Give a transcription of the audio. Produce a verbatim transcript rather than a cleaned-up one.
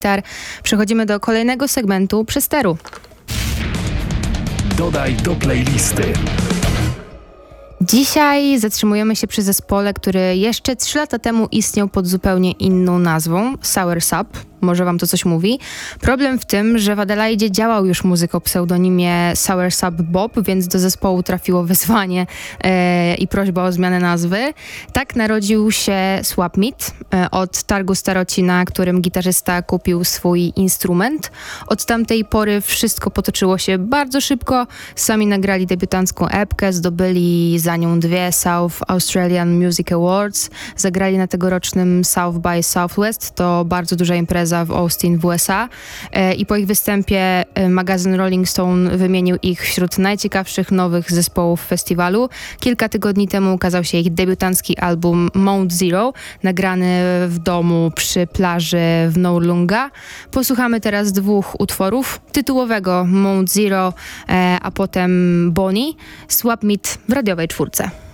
Przechodzimy do kolejnego segmentu przesteru. Dodaj do playlisty. Dzisiaj zatrzymujemy się przy zespole, który jeszcze trzy lata temu istniał pod zupełnie inną nazwą, Sour Sub. Może wam to coś mówi. Problem w tym, że w Adelaide działał już muzyk o pseudonimie Sour Sub Bob, więc do zespołu trafiło wezwanie e, i prośba o zmianę nazwy. Tak narodził się Swap Meet e, od targu staroci, na którym gitarzysta kupił swój instrument. Od tamtej pory wszystko potoczyło się bardzo szybko. Sami nagrali debiutancką epkę, zdobyli za nią dwie South Australian Music Awards. Zagrali na tegorocznym South by Southwest. To bardzo duża impreza w Austin w U S A e, i po ich występie e, magazyn Rolling Stone wymienił ich wśród najciekawszych nowych zespołów festiwalu. Kilka tygodni temu ukazał się ich debiutancki album Mount Zero, nagrany w domu przy plaży w Noarlunga. Posłuchamy teraz dwóch utworów, tytułowego Mount Zero, e, a potem Bonnie, Swap Meet w radiowej czwórce.